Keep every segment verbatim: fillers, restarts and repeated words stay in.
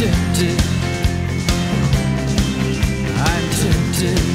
tempted. I'm tempted.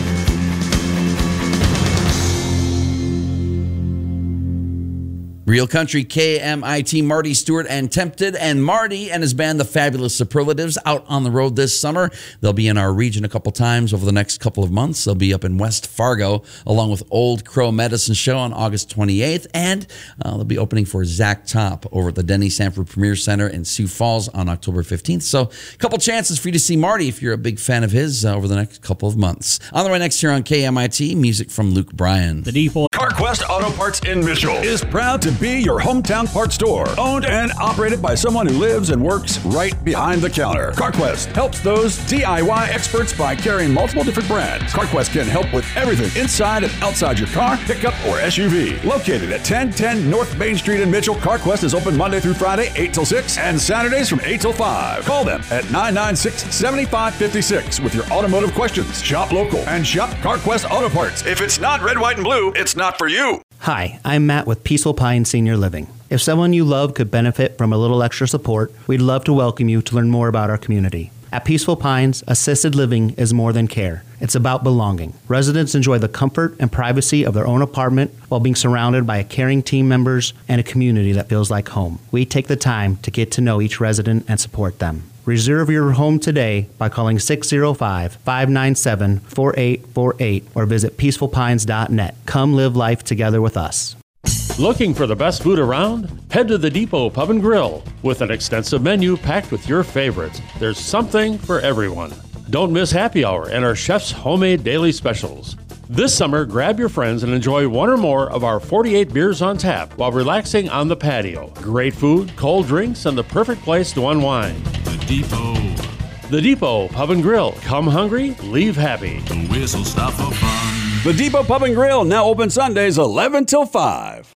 Real Country K M I T, Marty Stewart and Tempted, and Marty and his band, The Fabulous Superlatives, out on the road this summer. They'll be in our region a couple times over the next couple of months. They'll be up in West Fargo along with Old Crow Medicine Show on August twenty-eighth, and uh, they'll be opening for Zach Top over at the Denny Sanford Premier Center in Sioux Falls on October fifteenth. So a couple chances for you to see Marty if you're a big fan of his uh, over the next couple of months. On the way next here on K M I T, music from Luke Bryan. The default CarQuest Auto Parts in Mitchell is proud to be your hometown parts store, owned and operated by someone who lives and works right behind the counter. CarQuest helps those D I Y experts by carrying multiple different brands. CarQuest can help with everything inside and outside your car, pickup, or S U V. Located at ten ten North Main Street in Mitchell, CarQuest is open Monday through Friday, eight till six, and Saturdays from eight till five. Call them at nine nine six, seven five five six with your automotive questions. Shop local and shop CarQuest Auto Parts. If it's not red, white, and blue, it's not for you. Hi, I'm Matt with Peaceful Pines Senior Living. If someone you love could benefit from a little extra support, we'd love to welcome you to learn more about our community. At Peaceful Pines, assisted living is more than care. It's about belonging. Residents enjoy the comfort and privacy of their own apartment while being surrounded by caring team members and a community that feels like home. We take the time to get to know each resident and support them. Reserve your home today by calling six oh five, five nine seven, four eight four eight or visit peaceful pines dot net. Come live life together with us. Looking for the best food around? Head to the Depot Pub and Grill. With an extensive menu packed with your favorites, there's something for everyone. Don't miss happy hour and our chef's homemade daily specials. This summer, grab your friends and enjoy one or more of our forty-eight beers on tap while relaxing on the patio. Great food, cold drinks, and the perfect place to unwind. The Depot. The Depot Pub and Grill. Come hungry, leave happy. The whistle stop for fun. The Depot Pub and Grill, now open Sundays eleven till five.